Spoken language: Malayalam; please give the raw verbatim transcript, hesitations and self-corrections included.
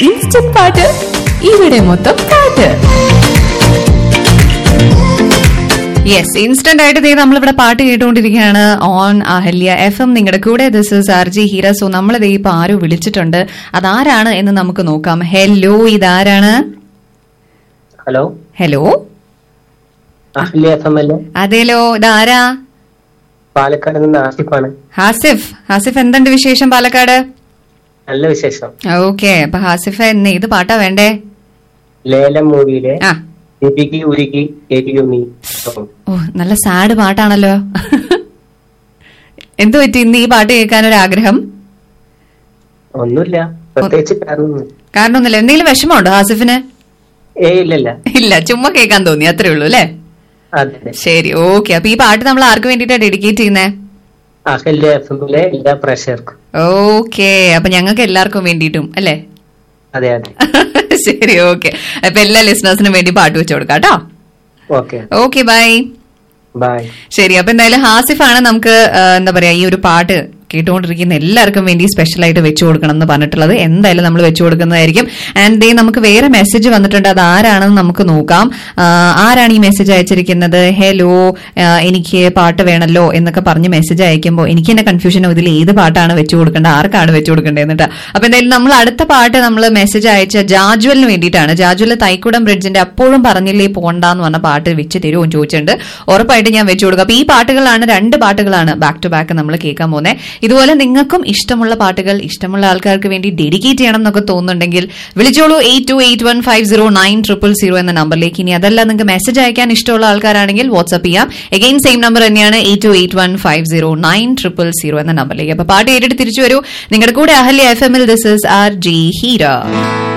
ഇൻസ്റ്റന്റ് പാട്ട് ഇവിടെ മൊത്തം പാട്ട്. യെസ്, ഇൻസ്റ്റന്റ് ആയിട്ട് നമ്മളിവിടെ പാട്ട് കേട്ടുകൊണ്ടിരിക്കുകയാണ് ഓൺ അഹല്യ എഫ് എം. നിങ്ങളുടെ കൂടെ this is R G Heera. So നമ്മളിത് ഇപ്പൊ ആരോ വിളിച്ചിട്ടുണ്ട്, അതാരാണ് എന്ന് നമുക്ക് നോക്കാം. ഹലോ, ഇതാരാണ്? Hello hello Ahalya F M അല്ലേ? അതേലോ, ഇതാരാ? പാലക്കാട് നിന്ന് ആസിഫാണ്. ഹാസിഫ്. ഹാസിഫ്, എന്തുണ്ട് വിശേഷം പാലക്കാട്? നല്ല വിശേഷം. ഓക്കെ, അപ്പൊ ഹാസിഫ് എന്ന് ഏത് പാട്ടാ വേണ്ടേ? ലേലം മൂവിയിലെ ആ ഉരുകി ഉരുകി എരിയുമീ. ഓ, നല്ല സാഡ് പാട്ടാണല്ലോ. എന്തു പറ്റി ഇന്ന് ഈ പാട്ട് കേൾക്കാനൊരു ആഗ്രഹം? ഒന്നുമില്ല, പ്രത്യേകിച്ച് കാരണമൊന്നും. കാരണമൊന്നുമില്ല. എന്തെങ്കിലും വിഷമമുണ്ടോ ഹാസിഫിന്? ഏ ഇല്ലല്ല ഇല്ല, ചുമ്മാ കേൾക്കാൻ തോന്നി, അത്രേ ഉള്ളൂ അല്ലേ? അതെ. ശരി, ഓക്കെ. അപ്പൊ ഈ പാട്ട് നമ്മൾ ആർക്ക് വേണ്ടിട്ടാ ഡെഡിക്കേറ്റ് ചെയ്യുന്നേ? അഹല്യ എഫ് എമ്മിലെ എല്ലാ പ്രേക്ഷകർക്കും. ഓക്കെ, അപ്പൊ ഞങ്ങൾക്ക് എല്ലാവർക്കും വേണ്ടിയിട്ടും അല്ലേ? അതെ അതെ. ശരി, ഓക്കെ. അപ്പൊ എല്ലാ ലിസണേഴ്സിനും വേണ്ടി പാട്ട് വെച്ചു കൊടുക്കാം കേട്ടോ. Okay okay, bye bye. ശരി, അപ്പൊ എന്തായാലും ഹാസിഫാണ് നമുക്ക് എന്താ പറയാ ഈ ഒരു പാട്ട് കേട്ടുകൊണ്ടിരിക്കുന്ന എല്ലാവർക്കും വേണ്ടി സ്പെഷ്യൽ ആയിട്ട് വെച്ചു കൊടുക്കണം എന്ന് പറഞ്ഞിട്ടുള്ളത്. എന്തായാലും നമ്മൾ വെച്ചു കൊടുക്കുന്നതായിരിക്കും. ആൻഡ് ദേ നമുക്ക് വേറെ മെസ്സേജ് വന്നിട്ടുണ്ട്, അത് ആരാണെന്ന് നമുക്ക് നോക്കാം. ആരാണ് ഈ മെസ്സേജ് അയച്ചിരിക്കുന്നത്? ഹലോ, എനിക്ക് പാട്ട് വേണമല്ലോ എന്നൊക്കെ പറഞ്ഞ് മെസ്സേജ് അയക്കുമ്പോൾ എനിക്ക് തന്നെ കൺഫ്യൂഷൻ, ഇതിൽ ഏത് പാട്ടാണ് വെച്ചു കൊടുക്കേണ്ടത്, ആർക്കാണ് വെച്ചു കൊടുക്കേണ്ടത് എന്നിട്ട്. അപ്പൊ എന്തായാലും നമ്മൾ അടുത്ത പാട്ട് നമ്മൾ മെസ്സേജ് അയച്ച ജാജ്വലിന് വേണ്ടിയിട്ടാണ്. ജാജ്വൽ തൈക്കുടം ബ്രിഡ്ജിന്റെ അപ്പോഴും പറഞ്ഞില്ലേ പോണ്ടെന്ന് പറഞ്ഞ പാട്ട് വെച്ച് തരുമോ എന്ന് ചോദിച്ചിട്ടുണ്ട്. ഉറപ്പായിട്ട് ഞാൻ വെച്ചു കൊടുക്കാം. അപ്പൊ ഈ പാട്ടുകളാണ്, രണ്ട് പാട്ടുകളാണ് ബാക്ക് ടു ബാക്ക് നമ്മൾ കേൾക്കാൻ പോകുന്നത്. ഇതുപോലെ നിങ്ങൾക്കും ഇഷ്ടമുള്ള പാട്ടുകൾ ഇഷ്ടമുള്ള ആൾക്കാർക്ക് വേണ്ടി ഡെഡിക്കേറ്റ് ചെയ്യണം എന്നൊക്കെ തോന്നുന്നുണ്ടെങ്കിൽ വിളിച്ചോളൂ eight to eight one five zero nine triple zero എന്ന നമ്പറിലേക്ക്. ഇനി അതല്ല നിങ്ങൾക്ക് മെസ്സേജ് അയക്കാൻ ഇഷ്ടമുള്ള ആൾക്കാരാണെങ്കിൽ വാട്സ്ആപ്പ് ചെയ്യാം. എഗെയിൻ സെയിം നമ്പർ തന്നെയാണ്, eight to eight one five zero nine triple zero എന്ന നമ്പറിലേക്ക്. അപ്പൊ പാട്ട് കേട്ടിട്ട് തിരിച്ചു വരൂ. നിങ്ങളുടെ കൂടെ അഹല്യ എഫ് എമ്മിൽ this is R G Heera.